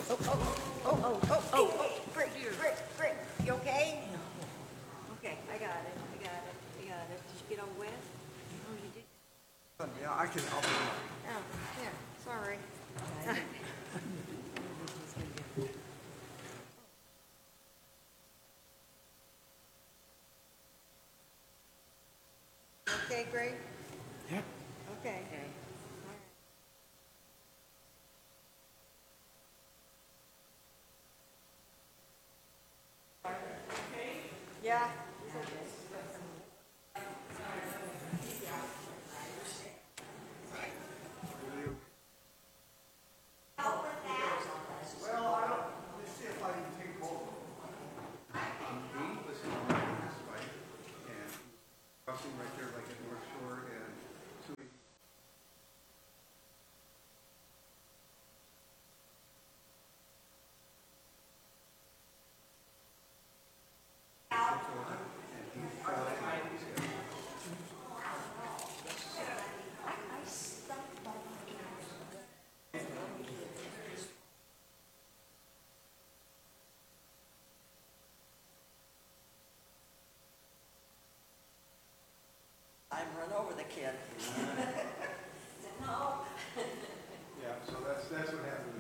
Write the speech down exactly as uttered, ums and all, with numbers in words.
Oh, oh, oh, oh, oh, oh, oh, Rick, Rick, Rick, you okay? Okay, I got it, I got it, I got it. Did you get all wet? Oh, you did? Yeah, I can help you. Oh, yeah, sorry. Okay, Greg? Yeah. Okay. Yeah. Well, I don't, let me see if I can take both. I'm eight, listen, I'm on this way, and crossing right there like at North Shore and Sui. And he fell and he's got- I run over the kid. Yeah, so that's, that's what happened.